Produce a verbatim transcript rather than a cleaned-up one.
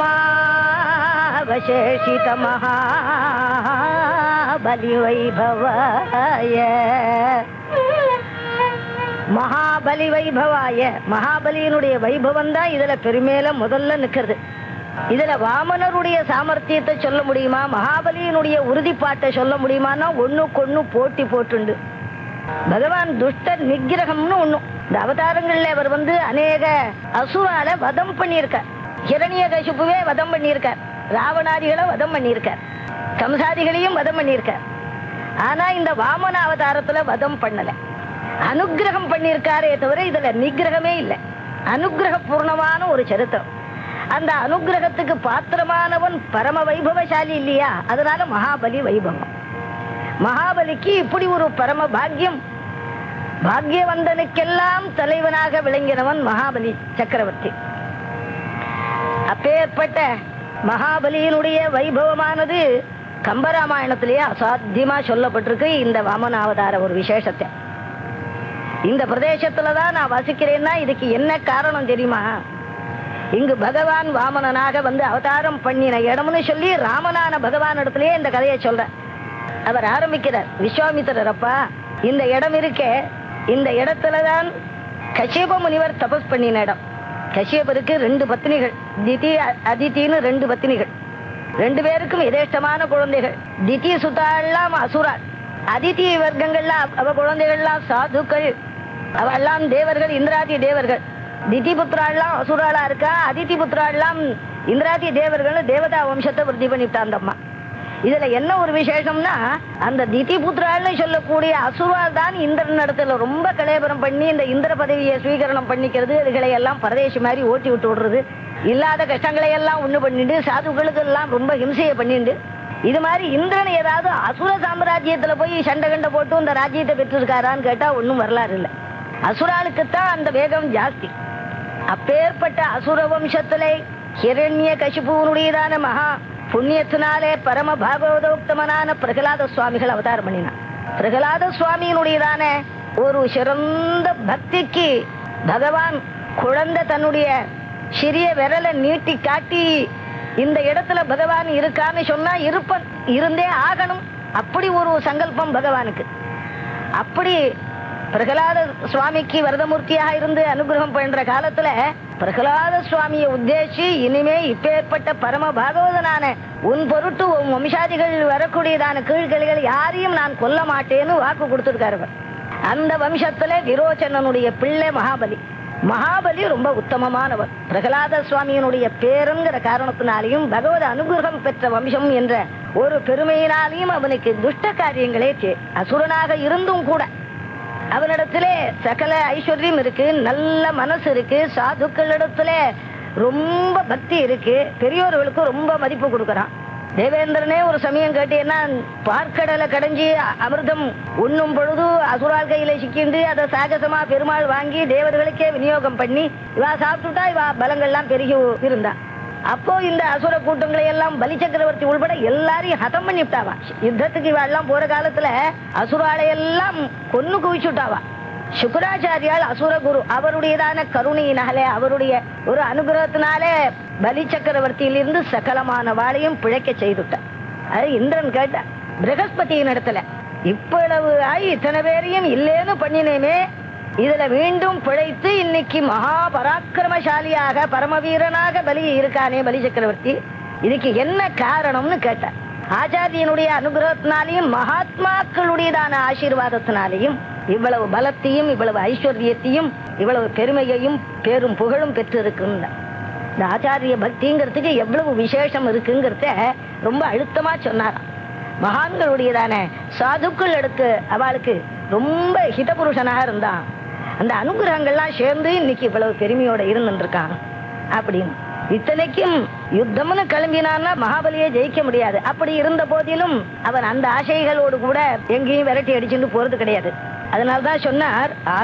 பரமாவசேஷித மகாபலி வைபவாய மகாபலி வைபவாய. மகாபலியினுடைய வைபவம் தான் இதுல பெருமேல முதல்ல நிக்கிறது. இதுல வாமனருடைய சாமர்த்தியத்தை சொல்ல முடியுமா, மகாபலியினுடைய உறுதிப்பாட்டை சொல்ல முடியுமான்னா ஒண்ணுக்கு ஒண்ணு போட்டி போட்டுண்டு. பகவான் துஷ்ட நிகிரகம்னு ஒண்ணும். இந்த அவதாரங்கள்ல அவர் வந்து அநேக அசுரால வதம் பண்ணியிருக்கார். ஹிரண்ய கசிப்புவே வதம் பண்ணியிருக்கார், ராவணாதிகளை வதம் பண்ணியிருக்கார், கம்சாதிகளையும் வதம் பண்ணியிருக்கார். ஆனா இந்த வாமன அவதாரத்துல வதம் பண்ணல, அனுகிரகம் பண்ணியிருக்காரே தவிர இதுல நிகிரகமே இல்லை. அனுகிரக பூர்ணமான ஒரு சரித்திரம். அந்த அனுகிரகத்துக்கு பாத்திரமானவன் பரம வைபவசாலி இல்லையா, அதனால மகாபலி வைபவம். மகாபலிக்கு இப்படி ஒரு பரம பாக்கியம். பாக்யவந்தனுக்கெல்லாம் தலைவனாக விளங்கினவன் மகாபலி சக்கரவர்த்தி. அப்பேற்பட்ட மகாபலியினுடைய வைபவமானது கம்பராமாயணத்திலேயே அசாத்தியமா சொல்லப்பட்டிருக்கு. இந்த வாமனாவதார ஒரு விசேஷத்தை இந்த பிரதேசத்துலதான் நான் வசிக்கிறேன்னா இதுக்கு என்ன காரணம் தெரியுமா? இங்கு பகவான் வாமனனாக வந்து அவதாரம் பண்ணின இடம்னு சொல்லி ராமனான பகவான் இடத்திலேயே இந்த கதையை சொல்ற. அவர் ஆரம்பிக்கிறார், விஸ்வாமித்திரர் அப்பா இந்த இடம் இருக்கே, இந்த இடத்துலதான் கஷ்யப முனிவர் தபஸ் பண்ணின இடம். கஷ்யபருக்கு ரெண்டு பத்னிகள், திதி அதித்தின்னு ரெண்டு பத்னிகள். ரெண்டு பேருக்கும் எதேஷ்டமான குழந்தைகள். திதி சுதாலாம் அசுராள், அதித்தி வர்க்கங்கள்லாம் அவ குழந்தைகள்லாம் சாதுக்கள், அவெல்லாம் தேவர்கள், இந்திராதி தேவர்கள். திதி புத்திராள்லாம் அசுராளா இருக்கா, அதித்தி புத்திராள்லாம் இந்திராதி தேவர்கள். தேவதா வம்சத்தை விருத்தி பண்ணிவிட்டா அந்த அம்மா. இதுல என்ன ஒரு விசேஷம்னா, அந்த திதி புத்திராள்னு சொல்லக்கூடிய அசுரால் தான் இந்திரன் இடத்துல ரொம்ப கலேபரம் பண்ணி இந்த இந்திர பதவியை ஸ்வீகரணம் பண்ணிக்கிறது, இதுகளை எல்லாம் பரதேசி மாதிரி ஓட்டி விட்டு விடுறது, இல்லாத கஷ்டங்களை எல்லாம் ஒண்ணு பண்ணிட்டு சாதுக்களுக்கு எல்லாம் ரொம்ப ஹிம்சையை பண்ணிட்டு. இது மாதிரி இந்திரன் ஏதாவது அசுர சாம்ராஜ்யத்துல போய் சண்டை கண்டை போட்டு இந்த ராஜ்யத்தை பெற்றிருக்காரான்னு கேட்டா ஒன்னும் வரலாறு இல்லை. அசுராளுக்குத்தான் அந்த வேகம் ஜாஸ்தி. அப்பேற்பட்ட அசுர வம்சத்திலே ஹிரண்ய கசிபுனுடையதான மகா புண்ணியத்தினாலே பரம பாகவதோக்தமனான பிரகலாத சுவாமிகள் அவதாரம் பண்ணினான். பிரகலாத சுவாமியினுடையதான ஒரு சிறந்த பக்திக்கு பகவான் குழந்தை தன்னுடைய சிறிய விரலை நீட்டி காட்டி இந்த இடத்துல பகவான் இருக்கான்னு சொன்னா இருப்பன், இருந்தே ஆகணும், அப்படி ஒரு சங்கல்பம் பகவானுக்கு. அப்படி பிரகலாத சுவாமிக்கு வரதமூர்த்தியாக இருந்து அனுகிரகம் பண்ற காலத்துல பிரகலாத சுவாமியை உத்தேசி, இனிமே இப்பேற்பட்ட பரம பாகவதனான உன் பொருட்டு உன் வம்சாதிகள் வரக்கூடியதான கீழ்கழிகள் யாரையும் நான் கொல்ல மாட்டேன்னு வாக்கு கொடுத்திருக்காரு. அந்த வம்சத்துல விரோச்சனனுடைய பிள்ளை மகாபலி. மகாபலி ரொம்ப உத்தமமானவர். பிரகலாத சுவாமியினுடைய பேருங்கிற காரணத்தினாலையும் பகவத அனுகிரகம் பெற்ற வம்சம் என்ற ஒரு பெருமையினாலையும் அவனுக்கு துஷ்ட காரியங்களே அசுரனாக இருந்தும் கூட அவனிடத்திலே சகல ஐஸ்வர்யம் இருக்கு, நல்ல மனசு இருக்கு, சாதுக்களிடத்துல ரொம்ப பக்தி இருக்கு, பெரியோர்களுக்கு ரொம்ப மதிப்பு கொடுக்கறான். தேவேந்திரனே ஒரு சமயம் கேட்டீங்கன்னா பார்க்கடலை கடைஞ்சி அமிர்தம் உண்ணும் பொழுது அசுரால் கையில சிக்கிண்டு அதை சாகசமா பெருமாள் வாங்கி தேவர்களுக்கே விநியோகம் பண்ணி இவா சாப்பிட்டுட்டா இவா பலங்கள்லாம் பெருகி இருந்தா. அப்போ இந்த அசுர கூட்டங்களை எல்லாம் பலி சக்கரவர்த்தி உள்பட எல்லாரையும் ஹதம் பண்ணிவிட்டாவா. யுத்தத்துக்கு இவா எல்லாம் போற காலத்துல அசுராலை எல்லாம் கொன்னு குவிச்சுட்டாவா. சுக்கராச்சாரியால் அசுர குரு, அவருடையதான கருணையினாலே அவருடைய ஒரு அனுகிரகத்தினாலே பலி சக்கரவர்த்தியிலிருந்து சகலமான வாளையும் பிழைக்க செய்துட்டார். அது இந்திரன் கேட்ட பிரகஸ்பதியின் இடத்துல இவ்வளவு ஆகி இத்தனை பேரையும் இல்லேன்னு பண்ணினேமே, இதுல மீண்டும் பிழைத்து இன்னைக்கு மகா பராக்கிரமசாலியாக பரமவீரனாக பலி இருக்கானே பலி சக்கரவர்த்தி, இதுக்கு என்ன காரணம்னு கேட்டார். ஆச்சாரியனுடைய அனுகிரகத்தினாலையும் மகாத்மாக்களுடையதான ஆசீர்வாதத்தினாலையும் இவ்வளவு பலத்தையும் இவ்வளவு ஐஸ்வர்யத்தையும் இவ்வளவு பெருமையையும் பேரும் புகழும் பெற்றிருக்குங்க. இந்த ஆச்சாரிய பக்திங்கிறதுக்கு எவ்வளவு விசேஷம் இருக்குங்கிறத ரொம்ப அழுத்தமா சொன்னாராம். மகான்களுடையதான சாதுக்கள் எடுத்து அவளுக்கு ரொம்ப ஹிதபுருஷனாக இருந்தான். அந்த அனுகிரகங்கள்லாம் சேர்ந்து இன்னைக்கு இவ்வளவு பெருமையோட இருந்துருக்கான் அப்படின்னு. இத்தனைக்கும் யுத்தம்னு கிளம்பினான்னா மகாபலியை ஜெயிக்க முடியாது. அப்படி இருந்த போதிலும் அவன் அந்த ஆசைகளோடு கூட எங்கேயும் விரட்டி அடிச்சுட்டு போறது கிடையாது. அதனால்தான் சொன்னார்,